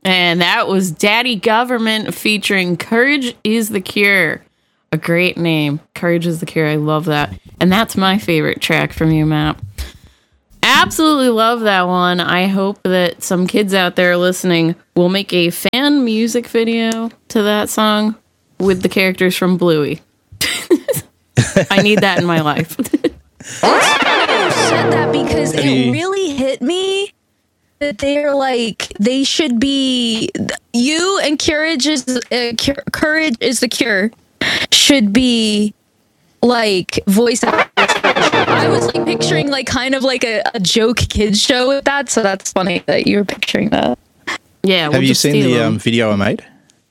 And that was Daddy Government featuring Courage is the Cure. A great name. Courage is the Cure. I love that. And that's my favorite track from you, Matt. Absolutely love that one. I hope that some kids out there listening will make a fan music video to that song with the characters from Bluey. I need that in my life. I said that because it really hit me that they're like, they should be, you and Courage is the Cure should be like voice actors. I was like picturing like kind of like a joke kids show with that, so that's funny that you were picturing that. Yeah. Have you seen the video I made?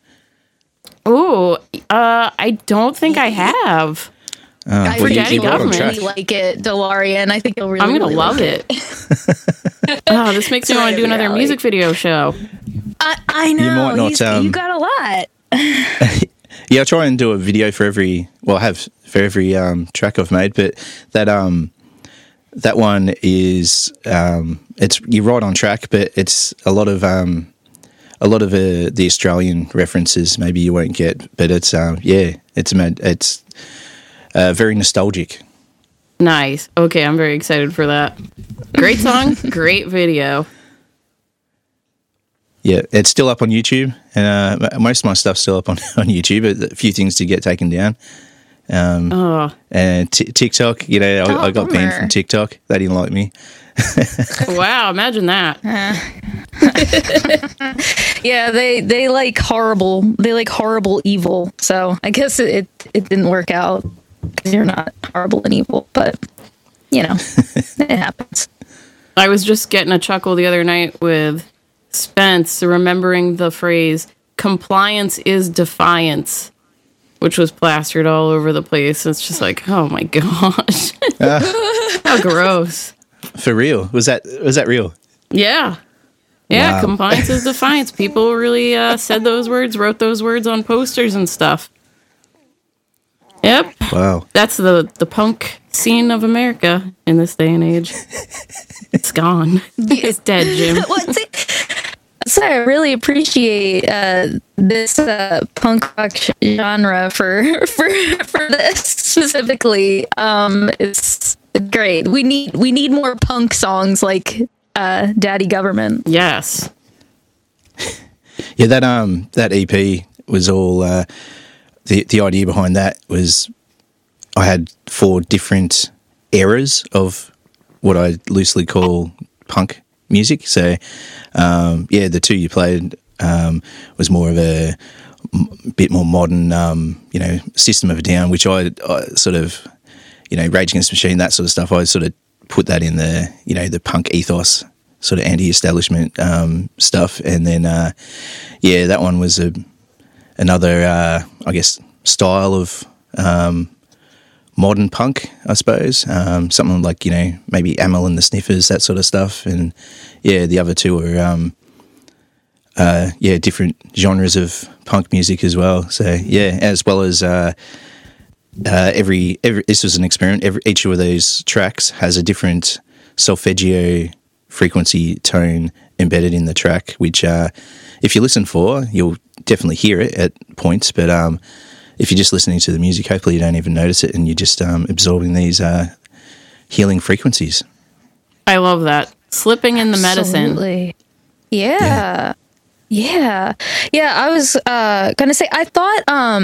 Oh, I don't think I have. I for Daddy Government, really like it, DeLorean. I think you'll really. I'm gonna really love like it. Oh, this makes me want to do another music video show. I know. You might not. You got a lot. Yeah, I try and do a video for every. Well, I have for every track I've made, but that one is it's you're right on track, but it's a lot of the Australian references maybe you won't get, but it's it's very nostalgic. Nice. Okay, I'm very excited for that. Great song, great video. Yeah, it's still up on YouTube, and most of my stuff's still up on YouTube. But a few things to get taken down. And TikTok, you know, I got banned from TikTok. They didn't like me. Wow, imagine that. Yeah, they like horrible. They like horrible evil. So I guess it didn't work out because you're not horrible and evil. But you know, it happens. I was just getting a chuckle the other night with Spence remembering the phrase "compliance is defiance," which was plastered all over the place. It's just like, oh my gosh, how gross. For real? Was that real? Yeah. Yeah, Wow. Compliance is defiance. People really said those words, wrote those words on posters and stuff. Yep. Wow. That's the punk scene of America in this day and age. It's gone. It's dead, Jim. So I really appreciate this punk rock genre for this specifically. It's great. We need more punk songs like Daddy Government. Yes. Yeah, that EP was all the idea behind that was I had 4 different eras of what I loosely call punk music. So the 2 you played was more of a bit more modern, System of a Down, which I sort of, Rage Against the Machine, that sort of stuff. I sort of put that in the punk ethos, sort of anti-establishment stuff. And then, that one was another, I guess, style of modern punk, I suppose. Something like, maybe Amyl and the Sniffers, that sort of stuff. And, the other 2 were, different genres of punk music as well. So, as well as every this was an experiment. Each of those tracks has a different solfeggio frequency tone embedded in the track, which if you listen for, you'll definitely hear it at points. But if you're just listening to the music, hopefully you don't even notice it, and you're just absorbing these healing frequencies. I love that. Slipping in the medicine. Absolutely. Yeah. I was gonna say, I thought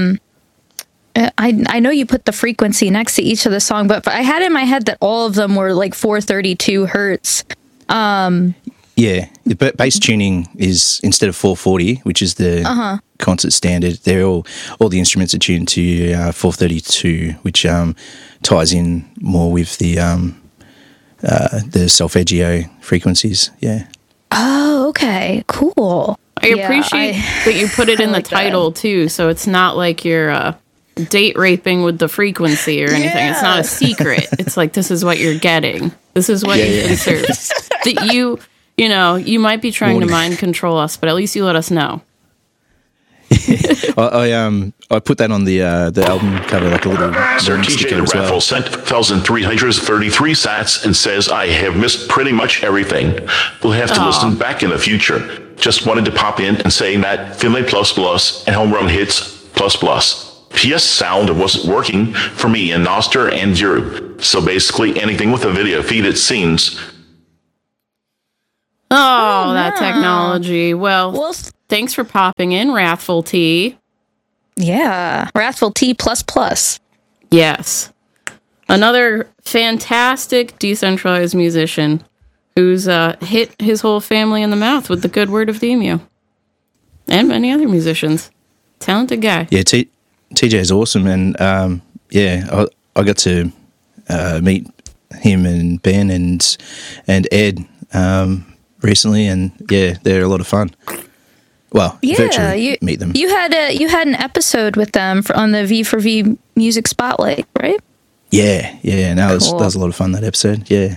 I know you put the frequency next to each of the song, but I had in my head that all of them were like 432 hertz. But bass tuning is, instead of 440, which is the concert standard, they're all the instruments are tuned to 432, which ties in more with the solfeggio frequencies. Yeah. Oh, okay, cool. I appreciate that you put it in the title too, so it's not like you're date raping with the frequency or anything. It's not a secret. It's like, this is what you're getting. This is what you insert. That you might be trying to mind control us, but at least you let us know. I put that on the album cover, like a little Sir sticker TJ as well. Raffle sent 1,333 sats and says, I have missed pretty much everything. We'll have to listen back in the future. Just wanted to pop in and say that Finlay Plus Plus and Homegrown Hits Plus Plus. PS Sound wasn't working for me in Nostr and Zero. So basically anything with a video feed, it seems. Oh, that technology. Well, thanks for popping in, Wrathful T. Yeah, Wrathful T plus. Yes. Another fantastic decentralized musician who's hit his whole family in the mouth with the good word of the emu. And many other musicians. Talented guy. Yeah, TJ is awesome. And I got to meet him and Ben and Ed recently. And yeah, they're a lot of fun. Well, virtually meet them. You had an episode with them on the V4V Music Spotlight, right? Yeah. No, that was a lot of fun, that episode. Yeah.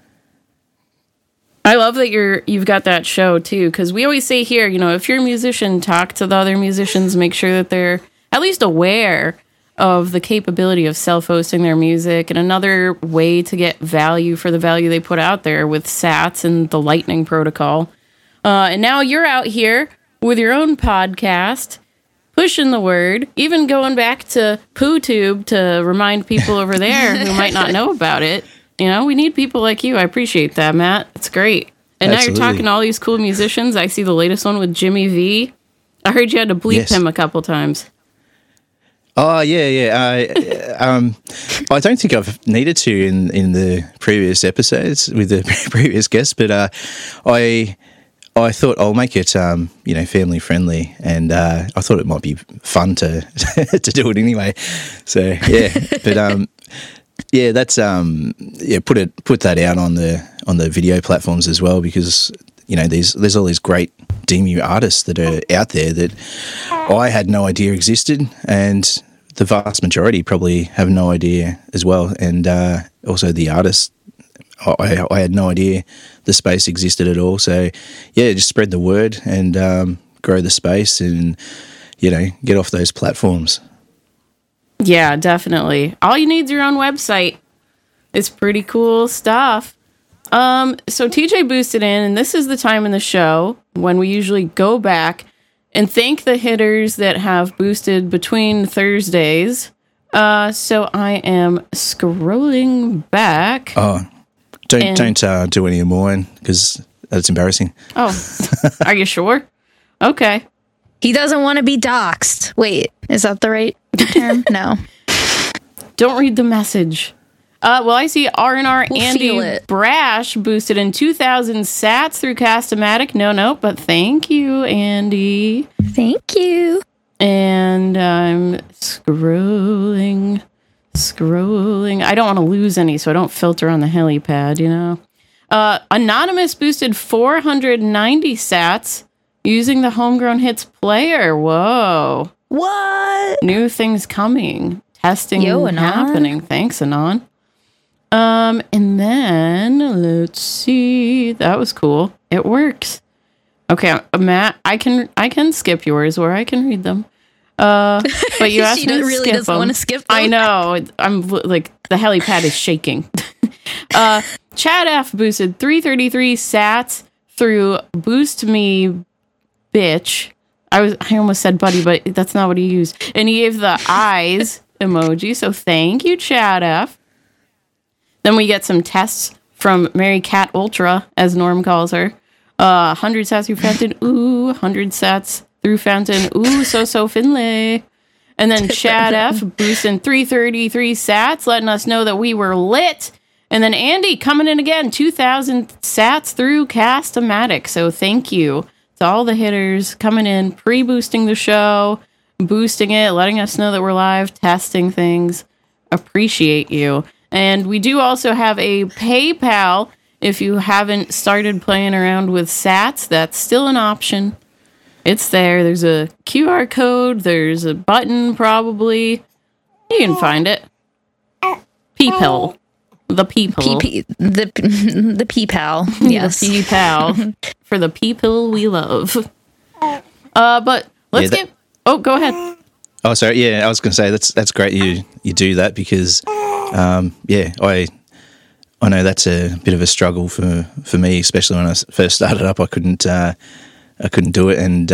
I love that you've got that show too, because we always say here, if you're a musician, talk to the other musicians, make sure that they're at least aware of the capability of self-hosting their music, and another way to get value for the value they put out there with Sats and the Lightning Protocol. And now you're out here with your own podcast, pushing the word, even going back to PooTube to remind people over there who might not know about it. We need people like you. I appreciate that, Matt. It's great. And Absolutely. Now you're talking to all these cool musicians. I see the latest one with Jimmy V. I heard you had to bleep him a couple times. Oh, yeah. I don't think I've needed to in the previous episodes with the previous guests, but I thought I'll make it, family friendly, and I thought it might be fun to to do it anyway. So yeah, but that's put that out on the video platforms as well, because there's all these great DEMU artists that are out there that I had no idea existed, and the vast majority probably have no idea as well, and also the artists. I had no idea the space existed at all. So, yeah, just spread the word and grow the space and, get off those platforms. Yeah, definitely. All you need is your own website. It's pretty cool stuff. So TJ boosted in, and this is the time in the show when we usually go back and thank the hitters that have boosted between Thursdays. So I am scrolling back. Oh, don't do any of mine, because that's embarrassing. Oh, are you sure? Okay. He doesn't want to be doxxed. Wait, is that the right term? No. Don't read the message. Well, I see R&R Andy Brash boosted in 2,000 sats through Cast-O-Matic. No, but thank you, Andy. Thank you. And I'm scrolling. I don't want to lose any, so I don't filter on the helipad, Anonymous boosted 490 sats using the Homegrown Hits player. Whoa. What? New things coming. Testing happening. Thanks, Anon. And then, let's see. That was cool. It works. Okay, Matt, I can skip yours, or I can read them. But you asked me to really skip doesn't them. want to skip them. I know. I'm like, the helipad is shaking. Chad F boosted 333 sats through Boost Me Bitch. I almost said buddy, but that's not what he used. And he gave the eyes emoji. So thank you, Chad F. Then we get some tests from Mary Cat Ultra, as Norm calls her. 100 sats through Fountain. Ooh, 100 sats through Fountain. Ooh, so Finlay. And then Chad F boosting 333 sats, letting us know that we were lit. And then Andy coming in again, 2,000 sats through Cast-O-Matic. So thank you to all the hitters coming in, pre-boosting the show, boosting it, letting us know that we're live, testing things. Appreciate you. And we do also have a PayPal. If you haven't started playing around with sats, that's still an option. It's there. There's a QR code. There's a button, probably. You can find it. People. The people. The P-Pal. Yes. The P-Pal. For the people we love. But let's get... Oh, go ahead. Oh, sorry. Yeah, I was going to say, that's great you do that, because, I know that's a bit of a struggle for me, especially when I first started up. I couldn't I couldn't do it, and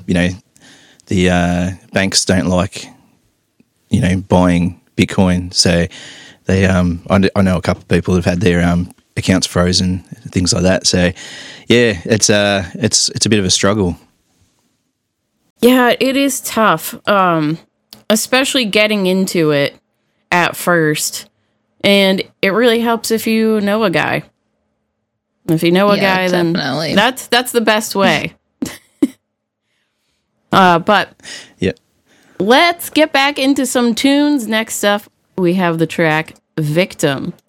the banks don't like buying Bitcoin, so they I know a couple of people who've had their accounts frozen, things like that. So yeah, it's a bit of a struggle. Yeah, it is tough, especially getting into it at first. And it really helps if you know a guy. If you know a guy, definitely. then that's the best way. But yeah, let's get back into some tunes. Next up, we have the track Victim